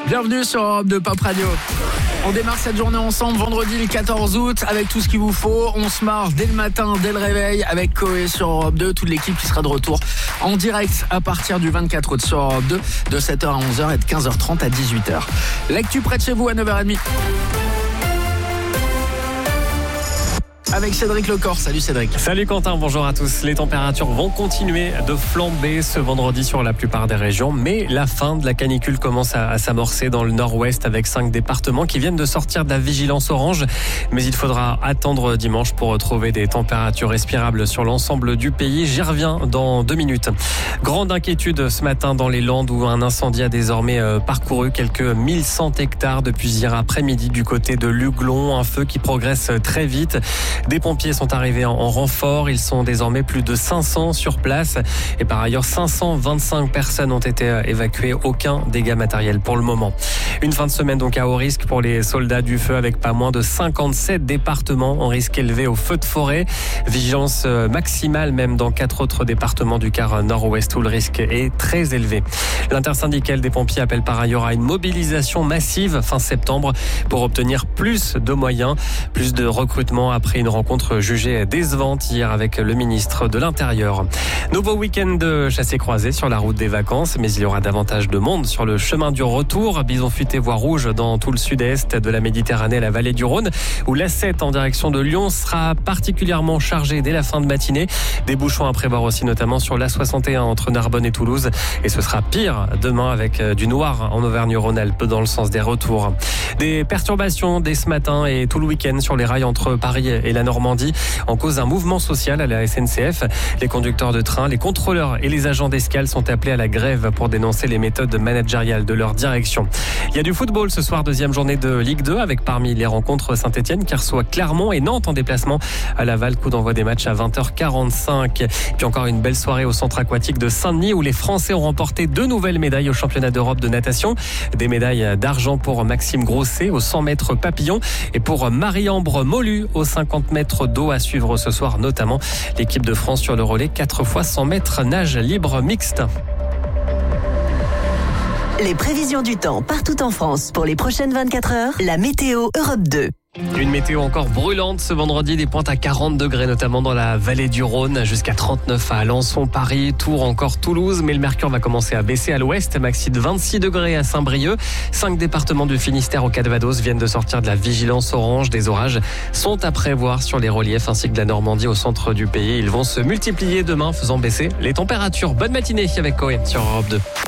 Bienvenue sur Europe 2 Pop Radio. On démarre cette journée ensemble, vendredi le 14 août, avec tout ce qu'il vous faut. On se marre dès le matin, dès le réveil, avec Koé sur Europe 2. Toute l'équipe qui sera de retour en direct à partir du 24 août sur Europe 2, de 7h à 11h et de 15h30 à 18h. L'actu près de chez vous à 9h30. Avec Cédric Lecor. Salut Cédric. Salut Quentin, bonjour à tous. Les températures vont continuer de flamber ce vendredi sur la plupart des régions, mais la fin de la canicule commence à s'amorcer dans le nord-ouest avec 5 départements qui viennent de sortir de la vigilance orange. Mais il faudra attendre dimanche pour retrouver des températures respirables sur l'ensemble du pays. J'y reviens dans 2 minutes. Grande inquiétude ce matin dans les Landes où un incendie a désormais parcouru quelques 1100 hectares depuis hier après-midi du côté de Luglon. Un feu qui progresse très vite. Des pompiers sont arrivés en renfort. Ils sont désormais plus de 500 sur place. Et par ailleurs, 525 personnes ont été évacuées. Aucun dégât matériel pour le moment. Une fin de semaine donc à haut risque pour les soldats du feu avec pas moins de 57 départements en risque élevé au feu de forêt. Vigilance maximale même dans 4 autres départements du quart nord-ouest où le risque est très élevé. L'intersyndicale des pompiers appelle par ailleurs à une mobilisation massive fin septembre pour obtenir plus de moyens, plus de recrutement après une rencontre jugée décevante hier avec le ministre de l'Intérieur. Nouveau week-end de chassé-croisé sur la route des vacances, mais il y aura davantage de monde sur le chemin du retour. Bison futé voie rouge dans tout le sud-est de la Méditerranée, la vallée du Rhône, où l'A7 en direction de Lyon sera particulièrement chargée dès la fin de matinée. Des bouchons à prévoir aussi notamment sur l'A61 entre Narbonne et Toulouse. Et ce sera pire demain avec du noir en Auvergne-Rhône-Alpes dans le sens des retours. Des perturbations dès ce matin et tout le week-end sur les rails entre Paris et la Normandie en cause d'un mouvement social à la SNCF. Les conducteurs de train, les contrôleurs et les agents d'escale sont appelés à la grève pour dénoncer les méthodes managériales de leur direction. Il y a du football ce soir, deuxième journée de Ligue 2 avec parmi les rencontres Saint-Etienne qui reçoit Clermont et Nantes en déplacement à Laval. Coup d'envoi des matchs à 20h45. Puis encore une belle soirée au centre aquatique de Saint-Denis où les Français ont remporté 2 nouvelles médailles au championnat d'Europe de natation. Des médailles d'argent pour Maxime Grosset au 100 mètres papillon et pour Marie-Ambre Molu au 50 mètres d'eau à suivre ce soir, notamment l'équipe de France sur le relais 4 fois 100 mètres nage libre mixte. Les prévisions du temps partout en France pour les prochaines 24 heures, la météo Europe 2. Une météo encore brûlante ce vendredi, des pointes à 40 degrés notamment dans la vallée du Rhône, jusqu'à 39 à Alençon, Paris, Tours, encore Toulouse. Mais le mercure va commencer à baisser à l'ouest, maxi de 26 degrés à Saint-Brieuc. 5 départements du Finistère au Calvados viennent de sortir de la vigilance orange. Des orages sont à prévoir sur les reliefs ainsi que de la Normandie au centre du pays. Ils vont se multiplier demain, faisant baisser les températures. Bonne matinée avec Koé sur Europe 2.